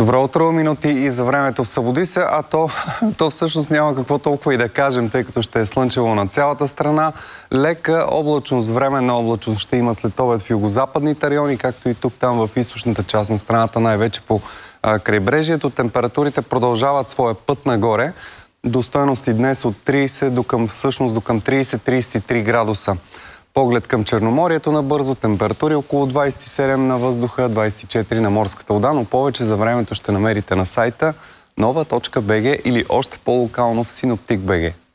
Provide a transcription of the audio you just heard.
Добро утро, минути и за времето в Събуди се, а то всъщност няма какво толкова и да кажем, тъй като ще е слънчево на цялата страна. Лека облачност, временна облачност ще има след обед в югозападните райони, както и тук-там в източната част на страната, най-вече по крайбрежието. Температурите продължават своя път нагоре до стойности днес от 30 до към 30-33 градуса. Поглед към Черноморието набързо, температури около 27 на въздуха, 24 на морската вода, но повече за времето ще намерите на сайта nova.bg или още по-локално в Synoptik.bg.